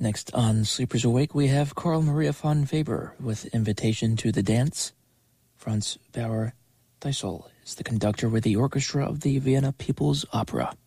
Next on Sleepers Awake, we have Carl Maria von Weber with Invitation to the Dance. Franz Bauer Deisel is the conductor with the orchestra of the Vienna People's Opera.